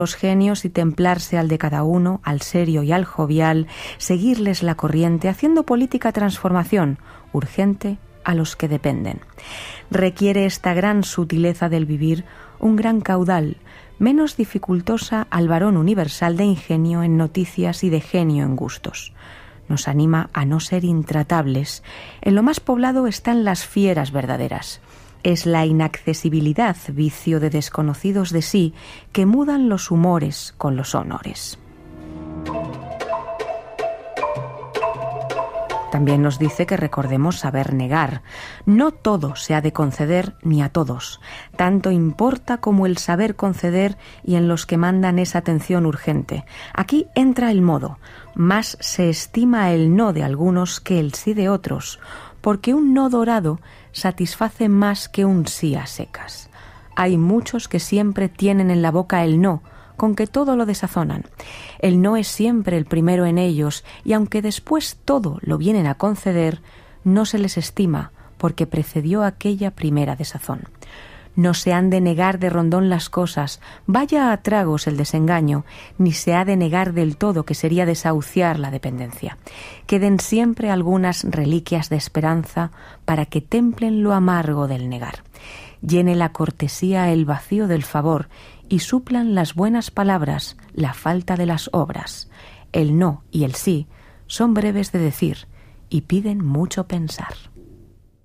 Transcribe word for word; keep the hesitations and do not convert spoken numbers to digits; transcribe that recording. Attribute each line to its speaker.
Speaker 1: los genios y templarse al de cada uno, al serio y al jovial, seguirles la corriente, haciendo política transformación, urgente a los que dependen. Requiere esta gran sutileza del vivir un gran caudal, menos dificultosa al varón universal de ingenio en noticias y de genio en gustos. Nos anima a no ser intratables. En lo más poblado están las fieras verdaderas. Es la inaccesibilidad, vicio de desconocidos de sí, que mudan los humores con los honores. También nos dice que recordemos saber negar. No todo se ha de conceder ni a todos. Tanto importa como el saber conceder y en los que mandan esa atención urgente. Aquí entra el modo. Más se estima el no de algunos que el sí de otros, porque un no dorado satisface más que un sí a secas. Hay muchos que siempre tienen en la boca el no, con que todo lo desazonan. El no es siempre el primero en ellos, y aunque después todo lo vienen a conceder, no se les estima, porque precedió aquella primera desazón. No se han de negar de rondón las cosas, vaya a tragos el desengaño, ni se ha de negar del todo, que sería desahuciar la dependencia. Queden siempre algunas reliquias de esperanza para que templen lo amargo del negar. Llene la cortesía el vacío del favor y suplan las buenas palabras la falta de las obras. El no y el sí son breves de decir y piden mucho pensar.